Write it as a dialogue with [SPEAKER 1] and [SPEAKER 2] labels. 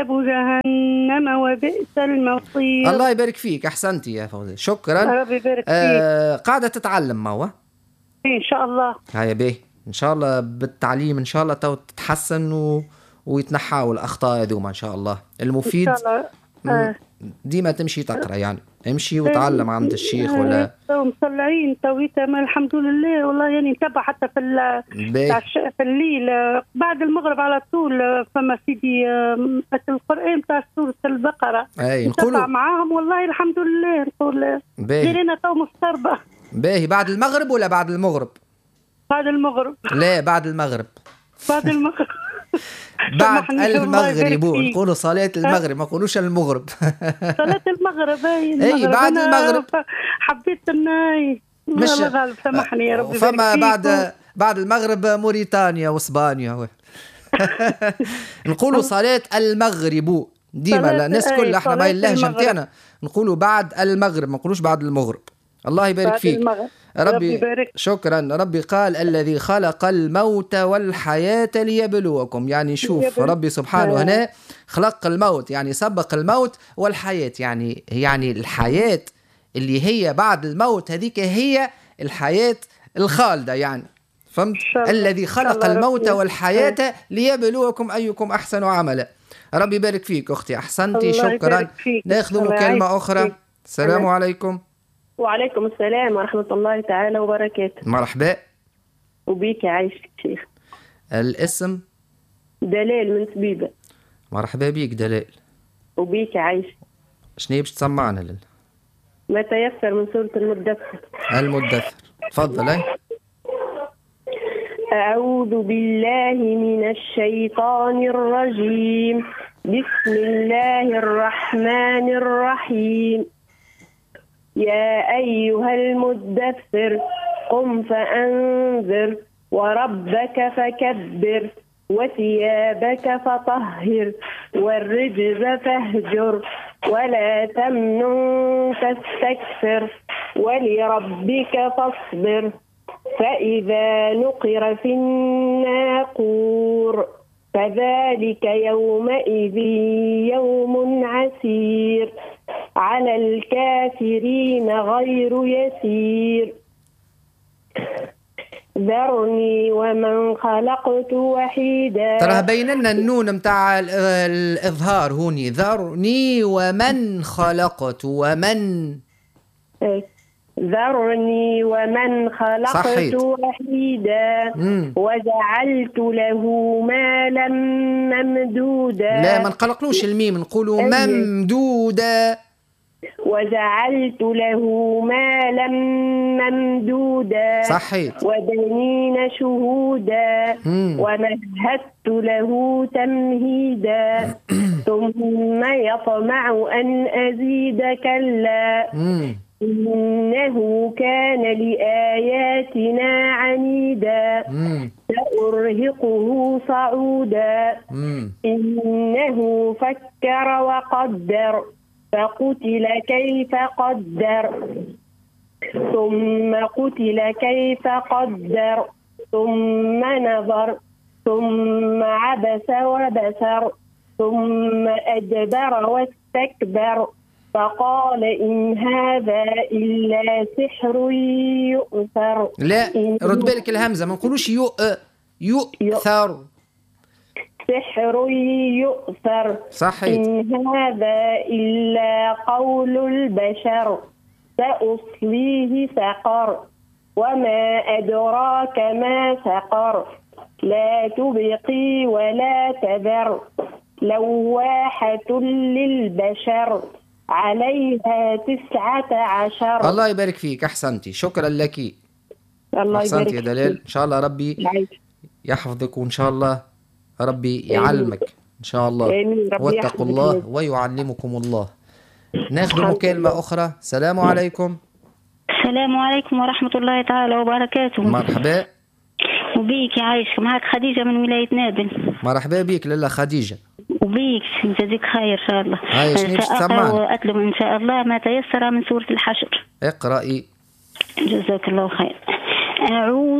[SPEAKER 1] العذاب جهنم وبئس المصير.
[SPEAKER 2] الله يبارك فيك، أحسنتي يا فوزي، شكرا.
[SPEAKER 1] ربي يبارك فيك.
[SPEAKER 2] قاعدة تتعلم موا؟
[SPEAKER 1] إن شاء الله.
[SPEAKER 2] هيا باهي، إن شاء الله بالتعليم إن شاء الله تتحسن ويتنحاوا الأخطاء هذوما إن شاء الله. المفيد
[SPEAKER 1] إن شاء الله.
[SPEAKER 2] ديما تمشي تقرأ، يعني امشي وتعلم عند الشيخ ولا
[SPEAKER 1] مطلعين تويتا الحمد لله والله، يعني نتبع حتى في الليل بعد المغرب على طول. فما سيدي القرآن تاع سورة البقرة نتبع معاهم والله الحمد لله. نقول غيرنا تو مستربة.
[SPEAKER 2] باهي بعد المغرب ولا بعد المغرب؟
[SPEAKER 1] بعد المغرب.
[SPEAKER 2] لا بعد المغرب.
[SPEAKER 1] بعد المغرب.
[SPEAKER 2] بعد المغرب نقولوا صلاة المغرب، ما نقولوش المغرب.
[SPEAKER 1] صلاة المغرب.
[SPEAKER 2] اي بعد المغرب.
[SPEAKER 1] حبيت مش غالب سامحني يا ربي.
[SPEAKER 2] فما بعد المغرب موريتانيا واسبانيا. نقولوا صلاة المغرب ديما، الناس كلها احنا ما اللهجة نتاعنا نقولوا بعد المغرب، ما نقولوش بعد المغرب. الله يبارك فيك ربي يبارك. شكرا. ربي قال الذي خلق الموت والحياة ليبلوكم، يعني شوف ربي سبحانه هنا خلق الموت، يعني سبق الموت والحياة، يعني الحياة اللي هي بعد الموت هذيك هي الحياة الخالدة، يعني فهمت؟ الذي خلق الموت والحياة ليبلوكم أيكم أحسن عملا. ربي يبارك فيك أختي، أحسنتي، شكرا. ناخذ مكالمة أخرى. السلام عليكم.
[SPEAKER 3] وعليكم السلام ورحمة الله تعالى وبركاته.
[SPEAKER 2] مرحبا.
[SPEAKER 3] وبيك عايشك شيخ.
[SPEAKER 2] الاسم؟
[SPEAKER 3] دلال من سبيبة.
[SPEAKER 2] مرحبا بيك دلال.
[SPEAKER 3] وبيك عايشك.
[SPEAKER 2] شنو باش تسمعنا
[SPEAKER 3] ما تيسر من سورة المدثر.
[SPEAKER 2] المدثر، تفضل.
[SPEAKER 3] أعوذ بالله من الشيطان الرجيم. بسم الله الرحمن الرحيم. يا أيها المدثر قم فأنذر وربك فكبر وثيابك فطهر والرجز فاهجر ولا تمنن تستكثر ولربك فاصبر فإذا نقر في الناقور فذلك يومئذ يوم عسير على الكافرين غير يسير. ذرني ومن خلقت وحيدا.
[SPEAKER 2] ترى بين لنا النون متاع الإظهار هوني. ذرني ومن خلقت
[SPEAKER 3] ذرني ومن خلقت وحيدا وجعلت له مالا ممدودا.
[SPEAKER 2] لا ما نقلقلوش الميم، نقولوا ممدودا.
[SPEAKER 3] وجعلت له مالا ممدودا.
[SPEAKER 2] صحيح.
[SPEAKER 3] وبنين شهودا ومهدت له تمهيدا. ثم يطمع أن أزيد كلا إنه كان لآياتنا عنيدا. سأرهقه صعودا. إنه فكر وقدر فقتل كيف قدر ثم قتل كيف قدر ثم نظر ثم عبس وبسر ثم أدبر واستكبر فقال إن هذا إلا سحر يؤثر.
[SPEAKER 2] لا رد بالك الهمزة، ما نقولوش يؤثر.
[SPEAKER 3] سحر يؤثر.
[SPEAKER 2] صحيح.
[SPEAKER 3] إن هذا إلا قول البشر سأصليه سقر وما أدراك ما سقر لا تبقي ولا تذر لواحة للبشر عليها 19.
[SPEAKER 2] الله يبارك فيك، أحسنتي، شكرا لك.
[SPEAKER 3] الله
[SPEAKER 2] أحسنتي يا دلال. إن شاء الله ربي يحفظك وإن شاء الله ربي يعلمك إن شاء الله. واتقوا الله ويعلمكم الله. ناخذ مكالمة أخرى. السلام عليكم.
[SPEAKER 4] السلام عليكم ورحمة الله تعالى وبركاته.
[SPEAKER 2] مرحبا.
[SPEAKER 4] وبيك يعيشك، معك خديجة من ولاية نابل.
[SPEAKER 2] مرحبا بيك لاله خديجة.
[SPEAKER 4] وبيك جزاك خير إن شاء الله.
[SPEAKER 2] هاي شنو باش تسمعنا؟
[SPEAKER 4] وأتلو إن شاء الله ما تيسر من سورة الحشر.
[SPEAKER 2] اقرأي.
[SPEAKER 4] جزاك الله خير. أعوذ